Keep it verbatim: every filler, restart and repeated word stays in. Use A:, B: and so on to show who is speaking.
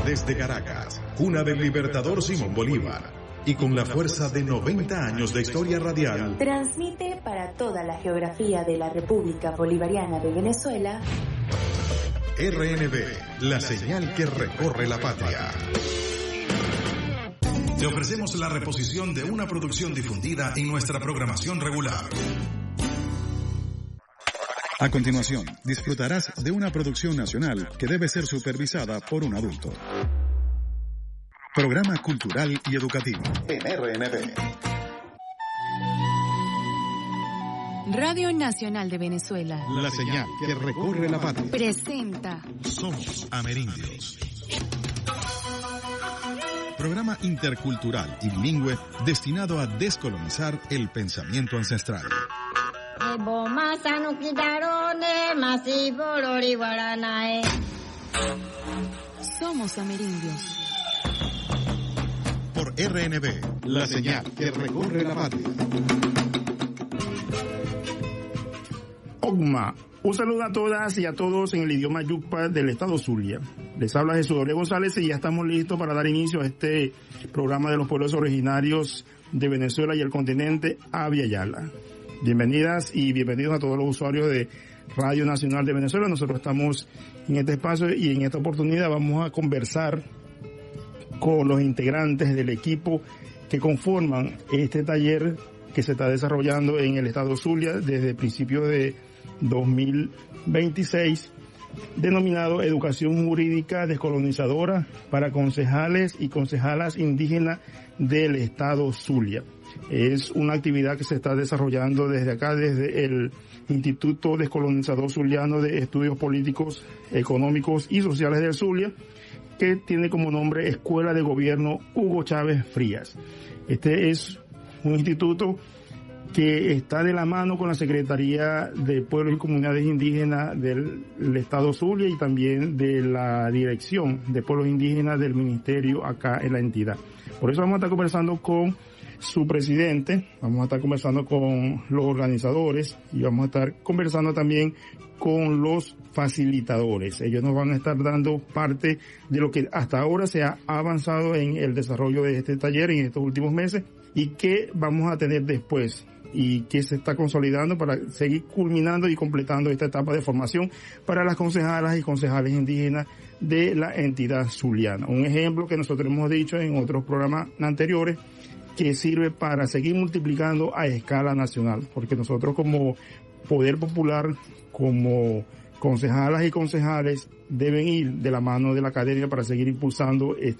A: Desde Caracas, cuna del libertador Simón Bolívar, y con la fuerza de noventa años de historia radial,
B: transmite para toda la geografía de la República Bolivariana de Venezuela
A: R N B, la señal que recorre la patria. Te ofrecemos la reposición de una producción difundida en nuestra programación regular.
C: A continuación, disfrutarás de una producción nacional que debe ser supervisada por un adulto. Programa cultural y educativo en R N B.
D: Radio Nacional de Venezuela.
A: La señal que recorre la patria.
D: Presenta
A: Somos Amerindios. Programa intercultural y bilingüe destinado a descolonizar el pensamiento ancestral.
D: Somos Amerindios.
A: Por R N B, la señal que recorre la patria.
E: Ogma, un saludo a todas y a todos en el idioma Yucpa del estado Zulia. Les habla Jesús W. González y ya estamos listos para dar inicio a este programa de los pueblos originarios de Venezuela y el continente, Abya Yala. Bienvenidas y bienvenidos a todos los usuarios de Radio Nacional de Venezuela. Nosotros estamos en este espacio y en esta oportunidad vamos a conversar con los integrantes del equipo que conforman este taller que se está desarrollando en el estado Zulia desde principios de dos mil veintiséis, denominado Educación Jurídica Descolonizadora para concejales y concejalas indígenas del estado Zulia. Es una actividad que se está desarrollando desde acá, desde el Instituto Descolonizador Zuliano de Estudios Políticos, Económicos y Sociales del Zulia, que tiene como nombre Escuela de Gobierno Hugo Chávez Frías. Este es un instituto que está de la mano con la Secretaría de Pueblos y Comunidades Indígenas del, del Estado Zulia y también de la Dirección de Pueblos Indígenas del Ministerio acá en la entidad. Por eso vamos a estar conversando con su presidente, vamos a estar conversando con los organizadores y vamos a estar conversando también con los facilitadores. Ellos nos van a estar dando parte de lo que hasta ahora se ha avanzado en el desarrollo de este taller en estos últimos meses y qué vamos a tener después y qué se está consolidando para seguir culminando y completando esta etapa de formación para las concejalas y concejales indígenas de la entidad zuliana. Un ejemplo que nosotros hemos dicho en otros programas anteriores, que sirve para seguir multiplicando a escala nacional, porque nosotros como Poder Popular, como concejalas y concejales, deben ir de la mano de la academia para seguir impulsando este